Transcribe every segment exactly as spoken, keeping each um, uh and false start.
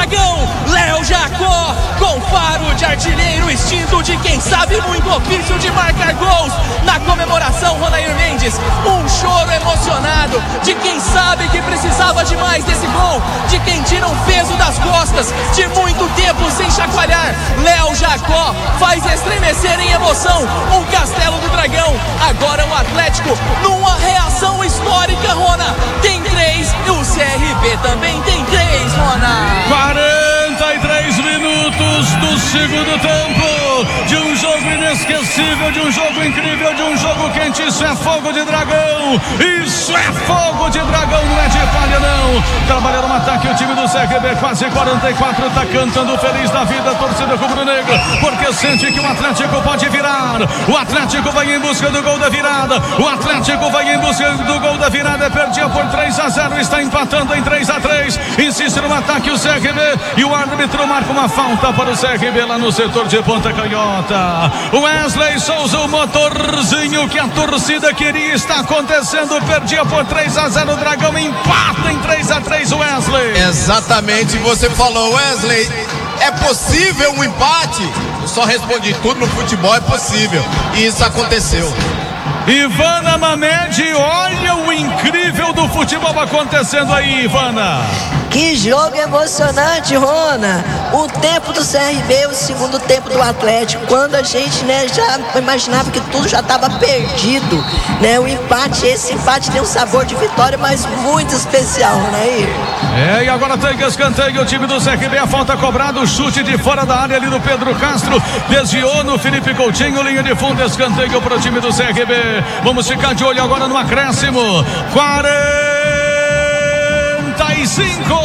Dragão. Léo Jacó, com faro de artilheiro, instinto de quem sabe muito, ofício de marcar gols. Na comemoração, Ronair Mendes, um choro emocionado de quem sabe que precisava de mais desse gol, de quem tira um peso das costas de muito tempo sem chacoalhar. Léo Jacó faz estremecer em emoção o Castelo do Dragão. Agora o Atlético numa reação histórica, Rona, tem três e o C R B também tem três, Rona. quarenta e três minutos do segundo tempo, de um jogo inesquecível, de um jogo incrível, de um jogo quente. Isso é fogo de dragão, isso é fogo de dragão, não é de palha não. Trabalhando no ataque o time do C R B, quase quarenta e quatro, tá cantando feliz da vida a torcida rubro-negra, porque sente que o Atlético pode virar. O Atlético vai em busca do gol da virada, o Atlético vai em busca do gol da virada, perdia por três a zero, está empatando em três a três, insiste no ataque o C R B e o árbitro marca uma falta para o C R B lá no setor de ponta canhota. Wesley Souza, o motorzinho que a torcida queria, está acontecendo, perdia por três a zero, o Dragão empata em três a três, Wesley. Exatamente, você falou, Wesley, é possível um empate? Eu só respondi, tudo no futebol é possível, e isso aconteceu. Ivana Mamed, olha o incrível do futebol acontecendo aí, Ivana. Que jogo emocionante, Rona. O tempo do C R B, o segundo tempo do Atlético, quando a gente, né, já imaginava que tudo já estava perdido, né? O empate, esse empate tem um sabor de vitória, mas muito especial, Ronair. É, e agora tem que escanteio o time do C R B, a falta cobrada, o chute de fora da área ali do Pedro Castro, desviou no Felipe Coutinho, linha de fundo, escanteio para o time do C R B. Vamos ficar de olho agora no acréscimo. quarenta e cinco.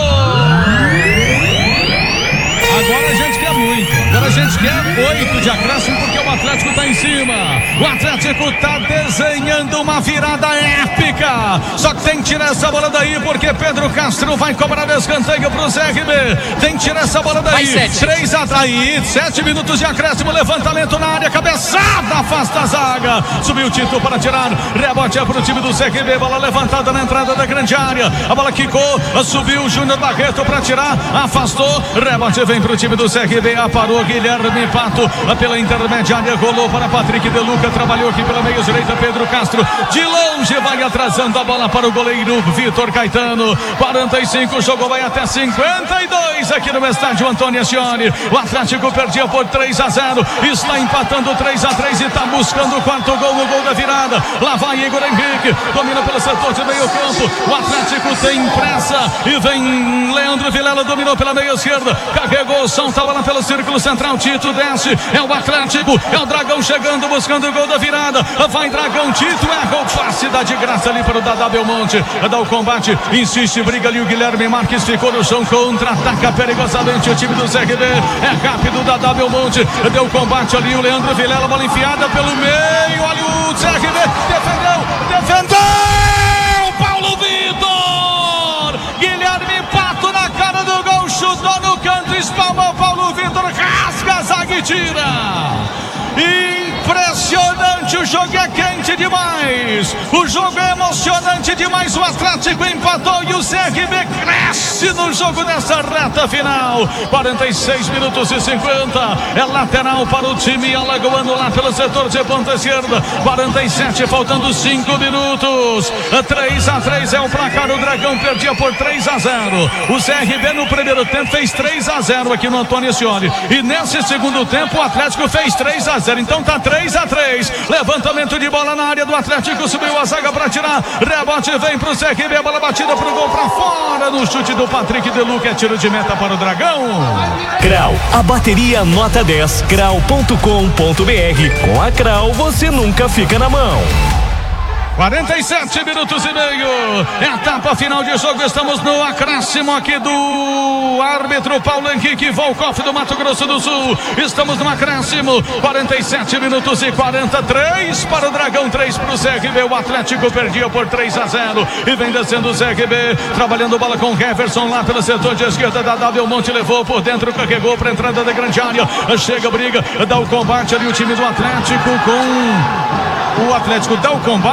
Agora a gente quer muito. Agora a gente quer oito de acréscimo, porque o Atlético está em cima. O Atlético está desenhando uma virada épica. Só que tem que tirar essa bola daí, porque Pedro Castro vai cobrar escanteio para o C R B. Tem que tirar essa bola daí. três a três, sete minutos de acréscimo. Levantamento na área, cabeçada, afasta a zaga. Subiu o Tito para tirar. Rebote é para o time do C R B. Bola levantada na entrada da grande área. A bola quicou, subiu o Júnior Barreto para tirar. Afastou. Rebote vem para o time do C R B. Aparou Guilherme Pato pela intermediária. Rolou para Patrick De Luca. Trabalhou aqui pela meia direita. Pedro Castro de longe vai atrasando a bola para o goleiro Vitor Caetano. quarenta e cinco. O jogo vai até cinquenta e dois aqui no estádio Antônio Ascioli. O Atlético perdia por três a zero. Está empatando três a três e está buscando o quarto gol, o gol da virada. Lá vai Igor Henrique. Domina pelo setor de meio campo. O Atlético tem pressa e vem Leandro Vilela. Dominou pela meia esquerda. Carregou o som. Estava lá pelo círculo central. Tito desce. É o Atlético. É o Dragão chegando, buscando o gol da virada. Vai Dragão. Tito erra o passe. Dá de graça ali para o Dadá Belmonte. Dá o combate. Insiste. Briga ali o Guilherme Marques. Ficou no chão. Contra-ataca perigosamente o time do C R B. É rápido o Dadá Belmonte. Deu combate ali o Leandro Vilela. Bola enfiada pelo meio. Olha o C R B. Defendeu. Defendeu. Paulo Vitor. Guilherme Pato na cara do gol. Chutou no canto. Espalma Paulo Vitor. Rasga a zaga e tira. Impressionante, o jogo é quente demais, o jogo é emocionante demais. O Atlético empatou e o C R B cresce no jogo dessa reta final. quarenta e seis minutos e cinquenta, é lateral para o time alagoano lá pelo setor de ponta esquerda. quarenta e sete, faltando cinco minutos. três a três é o placar. O Dragão perdia por três a zero. O C R B no primeiro tempo fez três a zero aqui no Antônio Ascioli, e nesse segundo tempo o Atlético fez três a zero. Então tá três a três. Levantamento de bola na área do Atlético. Subiu a zaga para tirar. Rebote vem pro C R B. Bola batida pro gol para fora. No chute do Patrick De Luca. É tiro de meta para o Dragão. Crau, a bateria nota dez. Crau ponto com ponto br. Com a Crau você nunca fica na mão. quarenta e sete minutos e meio, etapa final de jogo. Estamos no acréscimo aqui do árbitro Paulo Henrique Volkoff do Mato Grosso do Sul. Estamos no acréscimo, quarenta e sete minutos e quarenta e três para o Dragão, três para o C R B. O Atlético perdia por três a zero e vem descendo o C R B, trabalhando bola com Jefferson lá pelo setor de esquerda. da Belmonte levou por dentro, carregou para a entrada da grande área. Chega, briga, dá o combate ali o time do Atlético com o Atlético, dá o combate.